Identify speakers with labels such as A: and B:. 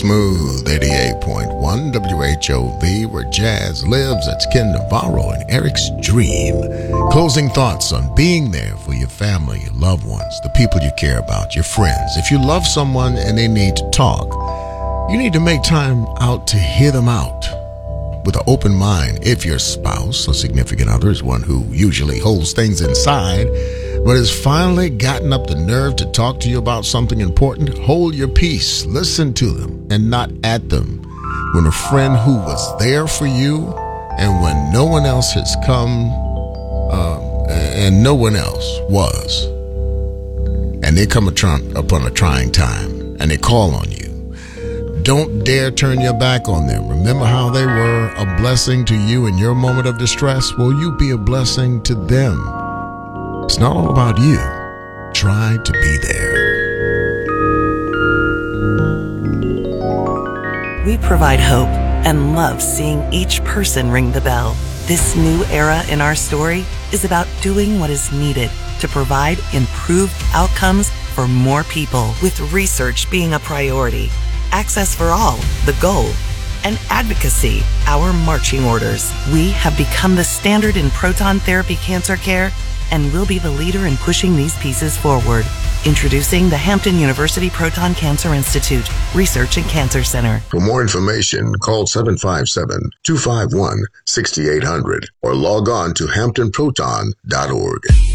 A: Smooth 88.1 WHOV, where jazz lives. That's Ken Navarro and Eric's Dream. Closing thoughts on being there for your family, your loved ones, the people you care about, your friends. If you love someone and they need to talk, you need to make time out to hear them out with an open mind. If your spouse or significant other is one who usually holds things inside, but has finally gotten up the nerve to talk to you about something important, hold your peace. Listen to them and not at them. When a friend who was there for you and when no one else has come and no one else was, and they come upon a trying time and they call on you, don't dare turn your back on them. Remember how they were a blessing to you in your moment of distress? Will you be a blessing to them? It's not all about you. Try to be there.
B: We provide hope and love seeing each person ring the bell. This new era in our story is about doing what is needed to provide improved outcomes for more people, with research being a priority, access for all, the goal, and advocacy, our marching orders. We have become the standard in proton therapy cancer care and will be the leader in pushing these pieces forward. Introducing the Hampton University Proton Cancer Institute Research and Cancer Center.
A: For more information, call 757-251-6800 or log on to hamptonproton.org.